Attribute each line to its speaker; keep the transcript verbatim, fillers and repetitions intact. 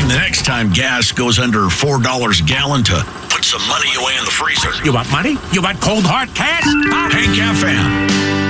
Speaker 1: the next time gas goes under four dollars a gallon to put some money away in the freezer.
Speaker 2: You want money? You want cold hard cash? Huh?
Speaker 1: Hank F M.